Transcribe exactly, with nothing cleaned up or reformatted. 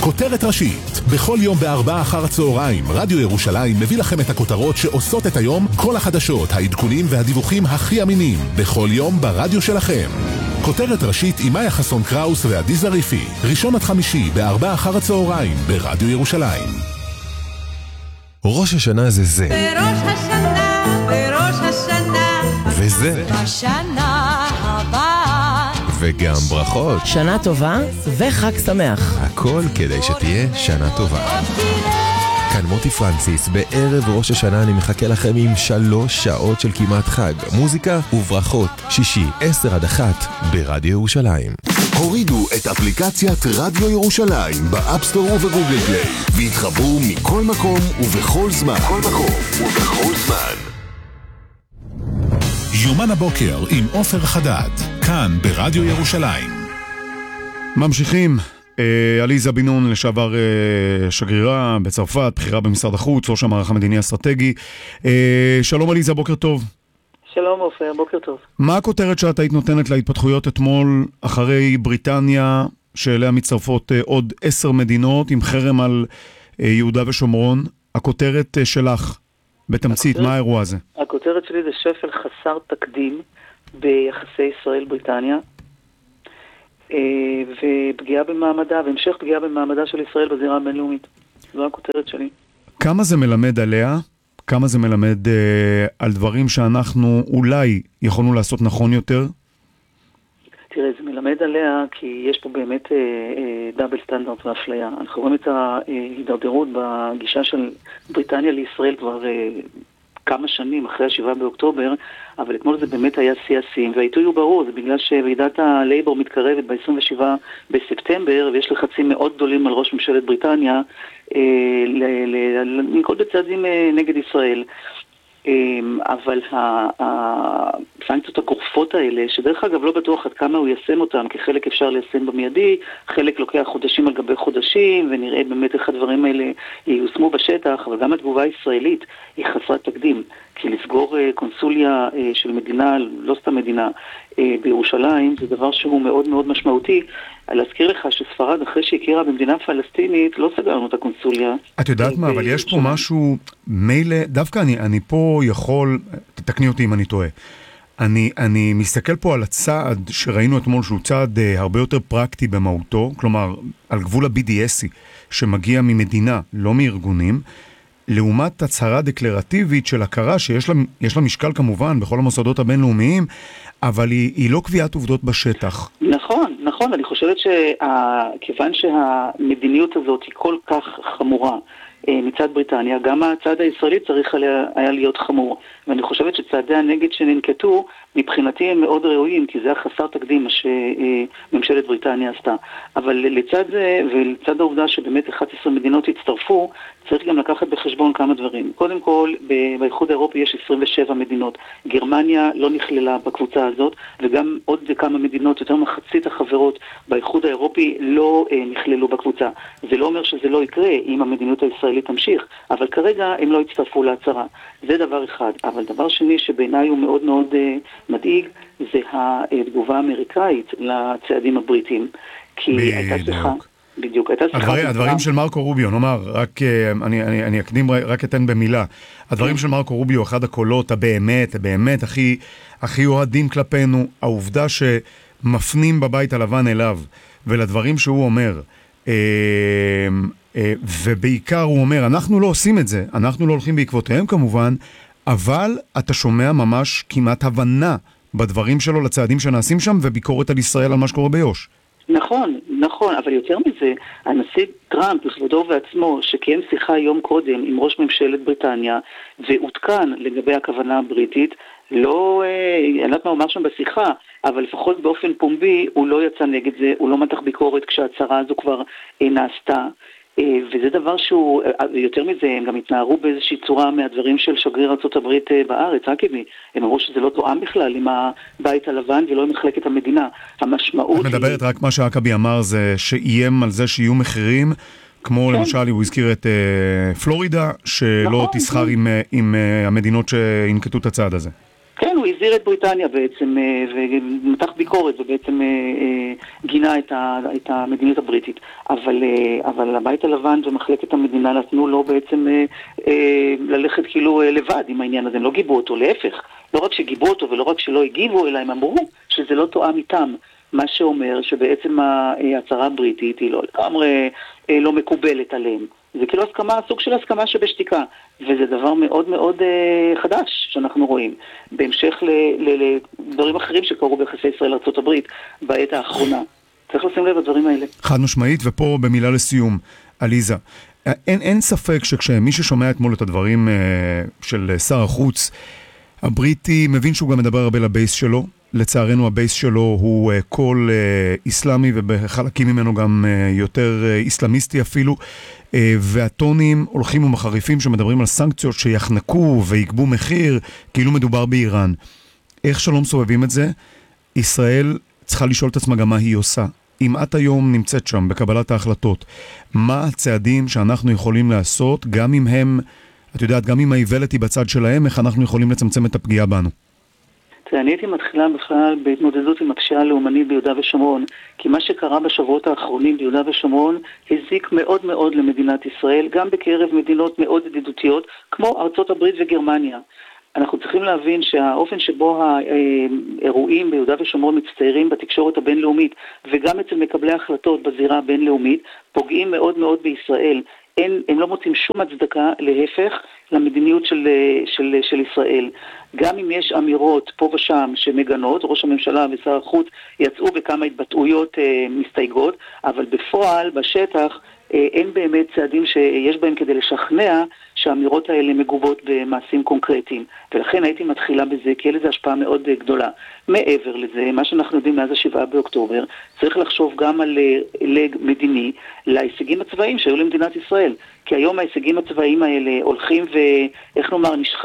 כותרת ראשית. בכל יום בארבעה אחר הצהריים, רדיו ירושלים מביא לכם את הכותרות שעושות את היום, כל החדשות, העדכונים והדיווחים הכי אמינים. בכל יום ברדיו שלכם. כותרת ראשית עם מאיה חסון קראוס ועדי זריפי. ראשון עד חמישי בארבעה אחר הצהריים ברדיו ירושלים. ראש השנה זה זה. בראש השנה, בראש השנה. וזה. בשנה הבאה. וגם ברכות. שנה טובה וחג שמח. הכל כדי שתהיה שנה טובה. כאן מוטי פרנסיס, בערב ראש השנה אני מחכה לכם עם שלוש שעות של כמעט חג, מוזיקה וברכות, שישי, עשר עד אחת, ברדיו ירושלים. הורידו את אפליקציית רדיו ירושלים באפסטור ובגוגל פליי, והתחברו מכל מקום ובכל זמן. כל מקום ובכל זמן. יומן הבוקר עם עופר חדד, כאן ברדיו ירושלים. ממשיכים. עליזה בן נון, לשעבר שגרירה בצרפת, בחירה במשרד החוץ, ראש המערך המדיני האסטרטגי. שלום עליזה, בוקר טוב. שלום עופר, בוקר טוב. מה הכותרת שאת היית נותנת להתפתחויות אתמול אחרי בריטניה, שאליה מצטרפות עוד עשר מדינות עם חרם על יהודה ושומרון? הכותרת שלך, בתמצית, הכותרת, מה האירוע הזה? הכותרת שלי זה שפל חסר תקדים ביחסי ישראל-בריטניה. ופגיעה במעמדה, והמשך פגיעה במעמדה של ישראל בזירה הבינלאומית. זו הכותרת שלי. כמה זה מלמד עליה? כמה זה מלמד אה, על דברים שאנחנו אולי יכולנו לעשות נכון יותר? תראה, זה מלמד עליה כי יש פה באמת אה, אה, דאבל סטנדרט ואפליה. אנחנו רואים את ההידרדרות בגישה של בריטניה לישראל כבר אה, כמה שנים אחרי השבעה באוקטובר, אבל אתמול זה באמת היה שיא השיאים, והעיתוי הוא ברור, זה בגלל שוועידת הלייבור מתקרבת ב-עשרים ושבעה בספטמבר, ויש לחצים מאוד גדולים על ראש ממשלת בריטניה, אה, לנקוט בצעדים אה, נגד ישראל. אבל הסנקציות הגורפות האלה, שדרך אגב לא בטוח עד כמה הוא ישם אותם, כי חלק אפשר ליישם במיידי, חלק לוקח חודשים על גבי חודשים, ונראה באמת איך הדברים האלה ייושמו בשטח, אבל גם התגובה הישראלית היא חסרת תקדים, כי לסגור קונסוליה של מדינה, לא סתם מדינה, בירושלים, זה דבר שהוא מאוד מאוד משמעותי. להזכיר לך שספרד, אחרי שהכירה במדינה פלסטינית, לא סגרנו את הקונסוליה. את יודעת מה, אבל יש פה משהו, מילא, דווקא אני, אני פה יכול, תתקני אותי אם אני טועה, אני, אני מסתכל פה על הצעד שראינו אתמול, שהוא צעד הרבה יותר פרקטי במהותו, כלומר, על גבול ה-בי די אס-י, שמגיע ממדינה, לא מארגונים, לעומת הצהרה דקלרטיבית של הכרה, שיש לה, יש לה משקל כמובן בכל המוסדות הבינלאומיים, אבל היא, היא לא קביעת עובדות בשטח. נכון, נכון. אני חושבת שכיוון שהמדיניות הזאת היא כל כך חמורה מצד בריטניה, גם הצעד הישראלי צריך היה להיות חמור. ואני חושבת שצעדי הנגד שננקטו, מבחינתי הם מאוד ראויים, כי זה החסר תקדים מה שממשלת בריטניה עשתה. אבל לצד זה, ולצד העובדה שבאמת אחת עשרה מדינות הצטרפו, צריך גם לקחת בחשבון כמה דברים. קודם כל, באיחוד האירופי יש עשרים ושבע מדינות. גרמניה לא נכללה בקבוצה הזאת, וגם עוד כמה מדינות, יותר מחצית החברות באיחוד האירופי לא אה, נכללו בקבוצה. זה לא אומר שזה לא יקרה אם המדיניות הישראלית תמשיך, אבל כרגע הם לא הצטרפו להצהרה. זה דבר אחד. אבל דבר שני שבעיניי הוא מאוד מאוד אה, מדאיג, זה התגובה האמריקאית לצעדים הבריטים. כי הייתה שיחה... בדיוק, הייתה שיחה... הדברים, הדברים של מרקו רוביו, נאמר, רק, אני, אני, אני אקדים, רק אתן במילה. הדברים של מרקו רוביו, אחד הקולות הבאמת, הבאמת הכי, הכי אוהדים כלפינו, העובדה שמפנים בבית הלבן אליו, ולדברים שהוא אומר, ובעיקר הוא אומר, אנחנו לא עושים את זה, אנחנו לא הולכים בעקבותיהם כמובן, אבל אתה שומע ממש כמעט הבנה בדברים שלו לצעדים שנעשים שם, וביקורת על ישראל על מה שקורה ביוש. נכון, נכון, אבל יותר מזה, הנשיא טראמפ בכבודו ובעצמו, שקיים שיחה יום קודם עם ראש ממשלת בריטניה, ועודכן לגבי הכוונה הבריטית, לא, אני יודעת מה הוא אמר שם בשיחה, אבל לפחות באופן פומבי, הוא לא יצא נגד זה, הוא לא מתח ביקורת כשהצהרה הזו כבר נעשתה, וזה דבר שהוא, יותר מזה, הם גם התנערו באיזושהי צורה מהדברים של שגריר ארצות הברית בארץ, רק כדי, הם אמרו שזה לא תואם בכלל עם הבית הלבן ולא עם מחלקת המדינה. המשמעות... את מדברת רק מה שהקבי אמר זה שאיים על זה שיהיו מחירים, כמו כן. למשל הוא הזכיר את uh, פלורידה, שלא נכון, תסחר כן. עם, עם uh, המדינות שינקטו את הצעד הזה. כן, הוא הזהיר את בריטניה בעצם, ומתח ביקורת, ובעצם גינה את, ה, את המדיניות הבריטית. אבל, אבל הבית הלבן ומחלקת המדינה נתנו לו בעצם ללכת כאילו לבד עם העניין הזה, הם לא גיבו אותו, להפך. לא רק שגיבו אותו ולא רק שלא הגיבו, אלא הם אמרו שזה לא תואם איתם. מה שאומר שבעצם ההצהרה הבריטית היא לא לגמרי לא מקובלת עליהם. זה כאילו הסכמה, סוג של הסכמה שבשתיקה, וזה דבר מאוד מאוד אה, חדש שאנחנו רואים, בהמשך לדברים אחרים שקרו ביחסי ישראל לארצות הברית בעת האחרונה. צריך לשים לב לדברים האלה. חד משמעית, ופה במילה לסיום, עליזה, אין, אין ספק שכשמי ששומע אתמול את הדברים אה, של שר החוץ הבריטי, מבין שהוא גם מדבר הרבה לבייס שלו, לצערנו הבייס שלו הוא uh, קול uh, איסלאמי ובחלקים ממנו גם uh, יותר uh, איסלאמיסטי אפילו, uh, והטונים הולכים ומחריפים שמדברים על סנקציות שיחנקו ויקבו מחיר כאילו מדובר באיראן. איך שלום סובבים את זה? ישראל צריכה לשאול את עצמה גם מה היא עושה. אם את היום נמצאת שם בקבלת ההחלטות, מה הצעדים שאנחנו יכולים לעשות, גם אם הם, את יודעת, גם אם האיוולת היא בצד שלהם, איך אנחנו יכולים לצמצם את הפגיעה בנו? אני הייתי מתחילה בכלל בהתמודדות עם הפשיעה הלאומנית ביהודה ושומרון, כי מה שקרה בשבועות האחרונים ביהודה ושומרון הזיק מאוד מאוד למדינת ישראל, גם בקרב מדינות מאוד ידידותיות, כמו ארצות הברית וגרמניה. אנחנו צריכים להבין שהאופן שבו האירועים ביהודה ושומרון מצטיירים בתקשורת הבינלאומית, וגם אצל מקבלי ההחלטות בזירה הבינלאומית, פוגעים מאוד מאוד בישראל. אין, הם לא מוצאים שום הצדקה, להפך, למדיניות של, של, של ישראל. גם אם יש אמירות פה ושם שמגנות, ראש הממשלה ושר החוץ יצאו בכמה התבטאויות אה, מסתייגות, אבל בפועל, בשטח, אה, אין באמת צעדים שיש בהם כדי לשכנע שהאמירות האלה מגובות במעשים קונקרטיים. ולכן הייתי מתחילה בזה, כי לזה השפעה מאוד גדולה. מעבר לזה, מה שאנחנו יודעים מאז השבעה באוקטובר, צריך לחשוב גם על לג מדיני להישגים הצבאיים שהיו למדינת ישראל. כי היום ההישגים הצבאיים האלה הולכים ואיך נאמר, נשחקים.